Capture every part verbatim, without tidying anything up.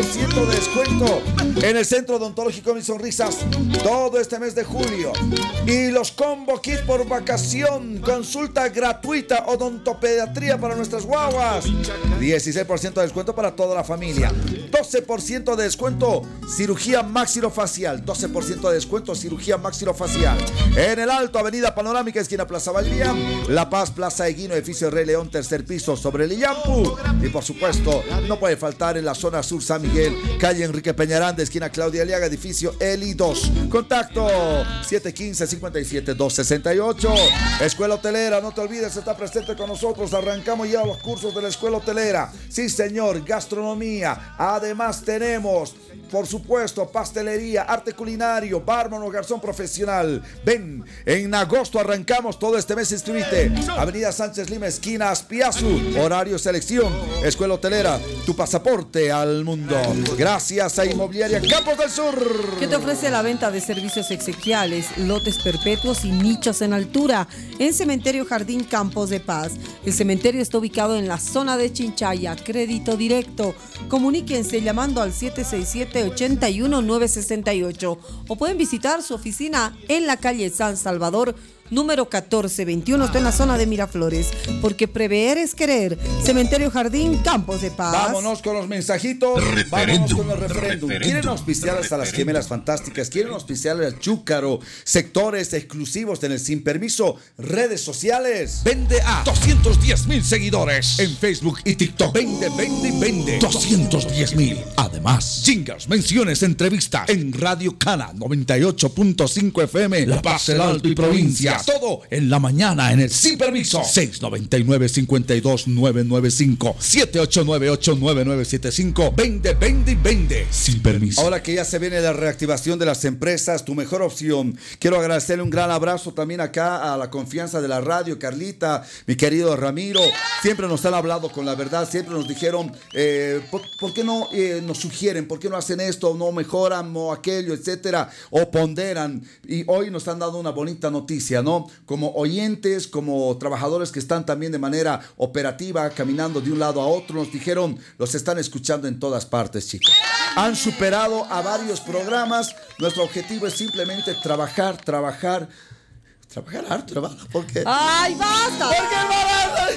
ciento de descuento en el Centro Odontológico Mis Sonrisas todo este mes de julio. Y los combo kits por vacación, consulta gratuita, odontopediatría para nuestras guaguas, dieciséis por ciento de descuento para toda la familia, doce por ciento de descuento cirugía maxilofacial, doce por ciento de descuento cirugía maxilofacial en el Alto, Avenida Panorámica, esquina Plaza Valdivia, La Paz, Plaza Eguino, edificio Rey León, tercer piso sobre el Illampu. Y por supuesto, no puede faltar en la zona sur San Miguel, calle Enrique Peñaranda, esquina Claudia Aliaga, edificio Eli dos. Contacto siete uno cinco, cinco siete, dos seis ocho. Escuela Hotelera, no te olvides, está presente con nosotros. Arrancamos ya los cursos de la Escuela Hotelera. Sí, señor, gastronomía. Además tenemos, por supuesto, pastelería, arte culinario, barman o garzón profesional. Ven, en agosto arrancamos todo este mes. Inscribite. Avenida Sánchez Lima, esquina Aspiazu. Horario selección. Escuela Hotelera, tu pasaporte al mundo. Gracias a Inmobiliaria Campos del Sur, que te ofrece la venta de servicios exequiales, lotes perpetuos y nichos en altura en Cementerio Jardín Campos de Paz. El cementerio está ubicado en la zona de Chinchaya. Crédito directo. Comuníquense llamando al siete seis siete, ocho uno, nueve seis ocho o pueden visitar su oficina en la calle San Salvador número catorce veintiuno, está en la zona de Miraflores, porque prever es querer. Cementerio Jardín Campos de Paz. Vámonos con los mensajitos. Vámonos con el referéndum. ¿Quieren auspiciar hasta las Gemelas Fantásticas? ¿Quieren auspiciar al Chúcaro? Sectores exclusivos en el Sin Permiso. Redes sociales. Vende a doscientos diez mil seguidores en Facebook y TikTok. Vende, vende, vende. doscientos diez mil. Además, jingles, menciones, entrevistas en Radio Cana noventa y ocho punto cinco F M, La Paz, el Alto y provincia. Todo en la mañana en el Sin Permiso. seis nueve nueve, cinco dos, nueve nueve cinco, siete ocho nueve ocho, nueve nueve siete cinco. Vende, vende y vende. Sin Permiso. Ahora que ya se viene la reactivación de las empresas, tu mejor opción. Quiero agradecerle un gran abrazo también acá a la confianza de la radio, Carlita, mi querido Ramiro. Siempre nos han hablado con la verdad, siempre nos dijeron, eh, ¿por, ¿por qué no eh, nos sugieren? ¿Por qué no hacen esto? ¿No mejoran? ¿O aquello? Etcétera. O ponderan. Y hoy nos han dado una bonita noticia, ¿no? Como oyentes, como trabajadores que están también de manera operativa, caminando de un lado a otro, nos dijeron, los están escuchando en todas partes, chicos. Han superado a varios programas. Nuestro objetivo es simplemente trabajar, trabajar, trabajar harto, hermano. ¿Por qué? ¡Ay, basta! ¿Por qué, hermano?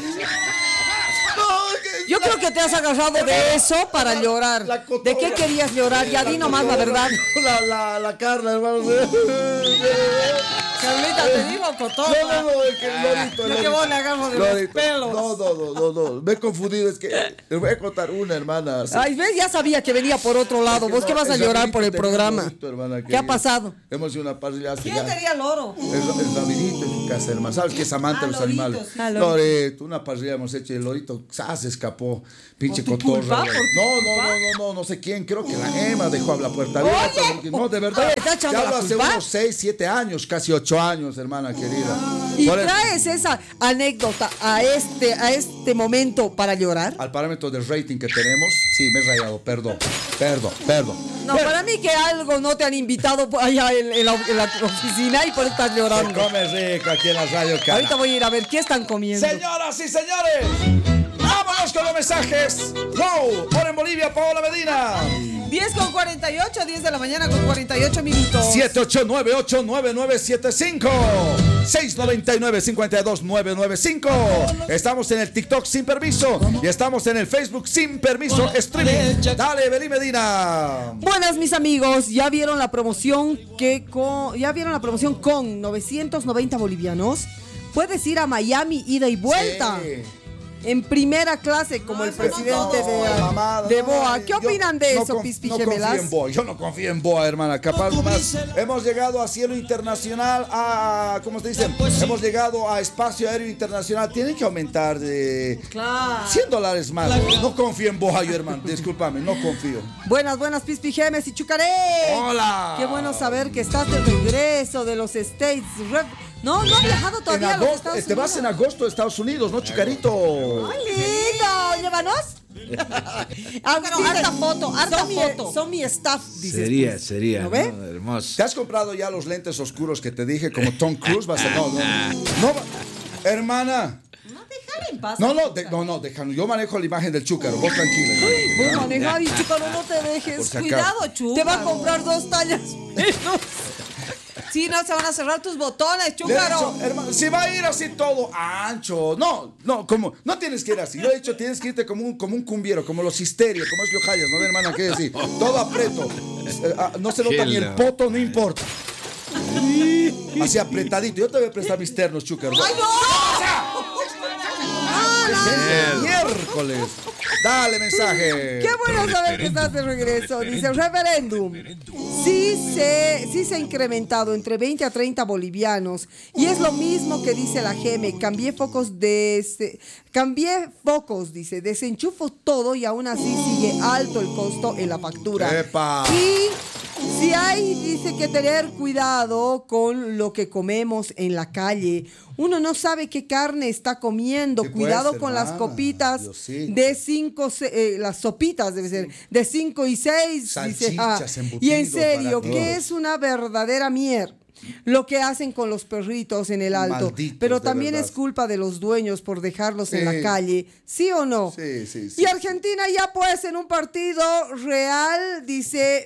Yo creo que te has agarrado de eso para llorar. ¿De qué querías llorar? Ya di nomás la verdad. La, la, la Carla, hermano. Carlita, te digo cotorra. No, no, no, es que el lorito. Yo que vos le agarro de los pelos. No, no, no, no, no. Me he confundido, es que les voy a contar una, hermana. Sí. Ay, ves, ya sabía que venía por otro lado. ¿Vos qué vas a llorar por el programa? Lorito, hermana, ¿Qué ha pasado? Hemos ido a una parrilla. ¿Quién tenía loro? El, el Davidito en su casa, hermano. ¿Sabes que es amante de los animales? Ah, Lorito, una parrilla hemos hecho y el lorito ¡zas! Se escapó. Pinche cotorra. No, no, no, no, no, no sé quién. Creo que la Emma dejó a la puerta abierta. No, de verdad. Ya hablo hace unos seis, siete años, casi ocho años, hermana querida. ¿Y traes esa anécdota a este, a este momento para llorar? Al parámetro del rating que tenemos, sí, me he rayado, perdón, perdón, perdón. No, Pero, para mí que algo no te han invitado allá en, en, la, en la oficina y por eso estás llorando. Se come rico aquí en la radio Cana. Ahorita voy a ir a ver qué están comiendo. Señoras y señores, vámonos con los mensajes. Wow, hora en Bolivia, Paola Medina. diez con cuarenta y ocho, diez de la mañana con cuarenta y ocho minutos. siete ocho nueve ocho, nueve nueve siete cinco, seis nueve nueve, cinco dos, nueve nueve cinco. Estamos en el TikTok Sin Permiso y estamos en el Facebook Sin Permiso Streaming. Dale, Belí Medina. Buenas, mis amigos. ¿Ya vieron la promoción que con, ya vieron la promoción con novecientos noventa bolivianos? Puedes ir a Miami ida y vuelta. Sí. En primera clase, como no, el presidente no, de, mamada, de BOA. ¿Qué opinan de no, eso, no, Pispi no Gemelas? Confío en BOA. Yo no confío en BOA, hermana. Capaz nomás. Hemos llegado a cielo internacional, a, ¿cómo se dice? Hemos llegado a espacio aéreo internacional. Tienen que aumentar de claro. cien dólares más. No confío en BOA, yo, hermano. Discúlpame, no confío. Buenas, buenas, Pispi Gemes y Chucaré. Hola. Qué bueno saber que estás de regreso de los States. No, no ha viajado todavía agosto, a los Estados Unidos. Te vas en agosto a Estados Unidos, ¿no, Chucarito? ¡Ay, lindo! ¿Llévanos? Ah, pero harta foto, harta son foto. Mi, son mi staff, dices. Sería, tú. sería. ¿No ve? ¿No? Hermoso. ¿Te has comprado ya los lentes oscuros que te dije como Tom Cruise? Vas a, no, no, no, no, hermana. déjale en paz. No, no, de, no, no, déjalo. Yo manejo la imagen del chúcaro. Vos tranquila. Vos manejar y Chúcaro, no te dejes. Si Cuidado, Chúcaro. Te va a comprar dos tallas menos. Sí, no, se van a cerrar tus botones, Chúcaro. Dicho, hermano, si va a ir así todo ancho. No, no, como, no tienes que ir así. Yo he dicho, tienes que irte como un, como un cumbiero, como los histerios, como es Biojayas, ¿no, hermana? ¿Qué decir? Todo apreto. Eh, ah, no se nota ni el poto, no importa. Así apretadito. Yo te voy a prestar mis ternos, Chúcaro. ¡Ay, no! Miércoles. Dale mensaje. Qué bueno saber que estás de regreso. Dice referéndum. Sí se, sí se ha incrementado entre veinte a treinta bolivianos. Y es lo mismo que dice la G M. Cambié focos de... Cambié focos, dice. Desenchufo todo y aún así sigue alto el costo en la factura. ¡Epa! Y si hay, dice, que tener cuidado con lo que comemos en la calle. Uno no sabe qué carne está comiendo. Sí, cuidado pues, con hermana. las copitas Diosito. de cinco, eh, las sopitas debe ser, de cinco y seis. Dice, ah, Salchichas, y en embutidos, serio, baratos. que es una verdadera mierda lo que hacen con los perritos en el alto. Malditos, pero de también verdad. es culpa de los dueños por dejarlos Sí. en la calle. ¿Sí o no? Sí, sí, sí. Y Argentina ya pues en un partido real, dice,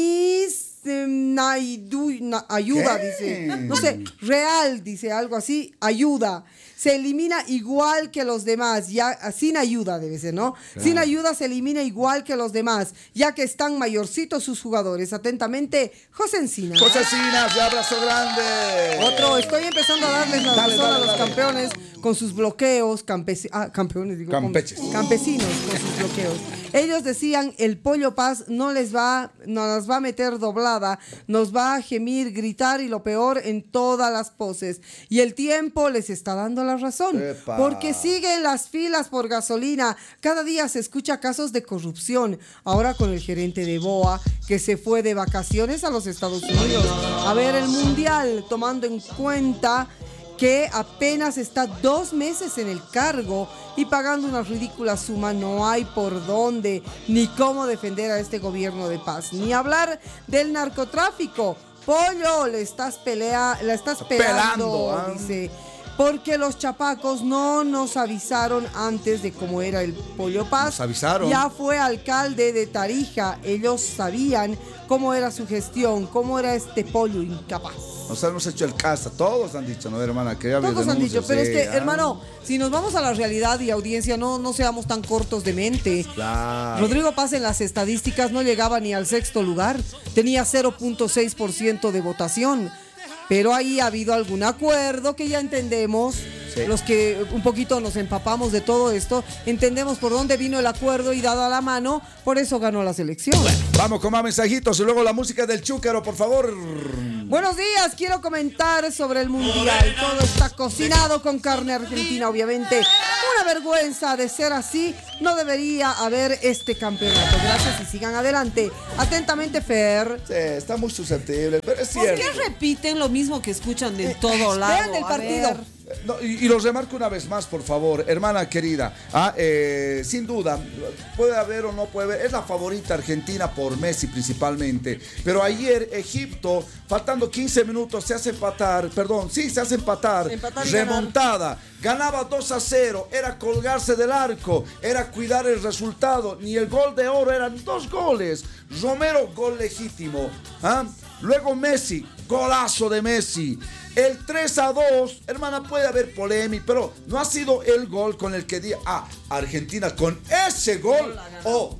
Miss eh, Naidu, na- ayuda, ¿Qué? dice. No sé, real, dice algo así, ayuda. Se elimina igual que los demás, ya sin ayuda debe ser, ¿no? Claro. Sin ayuda se elimina igual que los demás, ya que están mayorcitos sus jugadores. Atentamente, José Encina. José Cinas, de abrazo grande. Otro, estoy empezando a darles la Dale, razón dale, a los dale. campeones con sus bloqueos, campesi ah, campeones, digo, con- Campeches. campesinos con sus bloqueos. Ellos decían, el Pollo Paz no les va, no nos va a meter doblada, nos va a gemir, gritar y lo peor en todas las poses. Y el tiempo les está dando la razón, Epa. porque siguen las filas por gasolina. Cada día se escucha casos de corrupción. Ahora con el gerente de B O A que se fue de vacaciones a los Estados Unidos a ver el mundial, tomando en cuenta que apenas está dos meses en el cargo y pagando una ridícula suma. No hay por dónde ni cómo defender a este gobierno de paz, ni hablar del narcotráfico. Pollo, le estás pelea, la estás pelando, Pelando, ¿ah? dice. Porque los chapacos no nos avisaron antes de cómo era el Pollo Paz. Nos avisaron. Ya fue alcalde de Tarija. Ellos sabían cómo era su gestión, cómo era este pollo incapaz. Nos hemos hecho el casa, todos han dicho, ¿no, hermana? Que había Todos han dicho, denuncias, pero es sí, que, ah. hermano, si nos vamos a la realidad y audiencia, no, no seamos tan cortos de mente. Claro. Rodrigo Paz en las estadísticas no llegaba ni al sexto lugar, tenía cero punto seis por ciento de votación, pero ahí ha habido algún acuerdo que ya entendemos. Sí. Los que un poquito nos empapamos de todo esto, entendemos por dónde vino el acuerdo y dada la mano, por eso ganó la selección. Vamos con más mensajitos y luego la música del chúcaro, por favor. Buenos días, quiero comentar sobre el mundial. Todo está cocinado con carne argentina, obviamente. Una vergüenza de ser así, no debería haber este campeonato. Gracias y sigan adelante. Atentamente, Fer. Sí, está muy susceptible, pero es ¿Por cierto. qué repiten lo mismo que escuchan de todo lado? Vean el A partido. ver. No, y, y los remarco una vez más, por favor, hermana querida. Ah, eh, sin duda, puede haber o no puede haber. Es la favorita Argentina por Messi principalmente. Pero ayer Egipto, faltando quince minutos, se hace empatar. Perdón, sí, se hace empatar. Empatar y remontada. Ganaba dos a cero. Era colgarse del arco. Era cuidar el resultado. Ni el gol de oro, eran dos goles. Romero, gol legítimo. ¿Ah? Luego Messi, golazo de Messi. El tres a dos, hermana, puede haber polémica, pero no ha sido el gol con el que diga, ah, Argentina con ese gol, o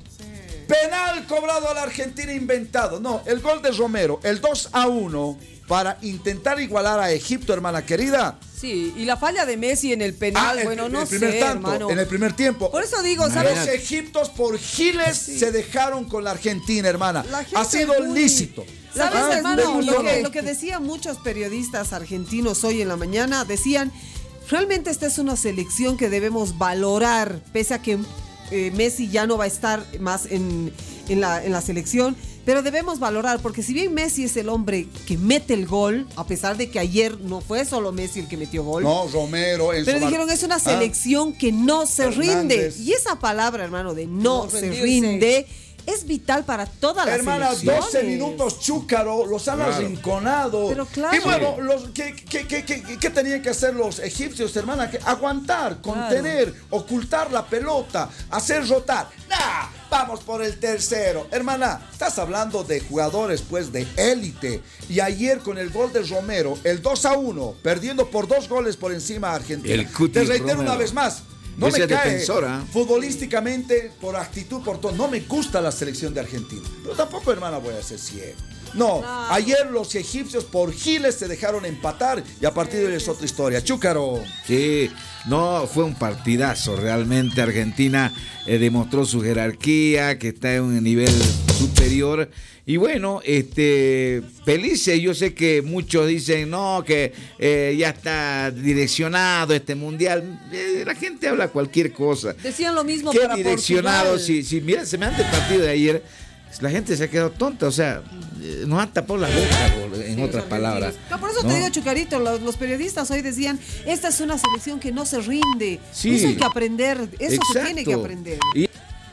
penal cobrado a la Argentina inventado. No, el gol de Romero, el dos a uno, para intentar igualar a Egipto, hermana querida. Sí, y la falla de Messi en el penal, Ah, el, bueno, el no primer sé, tanto, hermano. en el primer tiempo. Por eso digo, ¿sabes? Los egiptos por giles se dejaron con la Argentina, hermana. La gente Ha sido es muy- lícito. ¿Sabes, Ah, hermano? muy Lo bueno. que, lo que decían muchos periodistas argentinos hoy en la mañana, decían, realmente esta es una selección que debemos valorar, pese a que eh, Messi ya no va a estar más en, en, la, en la selección, pero debemos valorar, porque si bien Messi es el hombre que mete el gol, a pesar de que ayer no fue solo Messi el que metió gol, No, Romero, Enzo pero Mar- dijeron, es una Ah. selección que no se Hernández. rinde. Y esa palabra, hermano, de no, No se rendirse. rinde, es vital para toda la Hermana, selección. doce minutos Chúcaro, los han Claro. arrinconado. Pero claro. Y bueno, los, ¿qué, qué, qué, qué, qué tenían que hacer los egipcios, hermana? Que aguantar, contener, ocultar la pelota, hacer rotar. ¡Nah! Vamos por el tercero. Hermana, estás hablando de jugadores pues de élite. Y ayer con el gol de Romero, el dos a uno, perdiendo por dos goles por encima a Argentina. El Cuti Te reitero Romero. una vez más. No Ese me cae defensora. futbolísticamente, por actitud, por todo. No me gusta la selección de Argentina. Pero tampoco, hermana, voy a ser ciego. No, No. ayer los egipcios por giles se dejaron empatar y a partir de ahí es otra historia. Chúcaro. Sí, no, fue un partidazo. Realmente Argentina eh, demostró su jerarquía, que está en un nivel superior. Y bueno, este, felices. Yo sé que muchos dicen, no, que eh, ya está direccionado este mundial. Eh, la gente habla cualquier cosa. Decían lo mismo ¿Qué para direccionado? Portugal. Si, si mira, semejante partido de ayer, la gente se ha quedado tonta. O sea, eh, nos han tapado la boca, en Sí, otras los palabras. argentinos. No, por eso ¿no? te digo, Chucarito, los, los periodistas hoy decían, esta es una selección que no se rinde. Sí. Eso hay que aprender, eso se Exacto. tiene que aprender. Y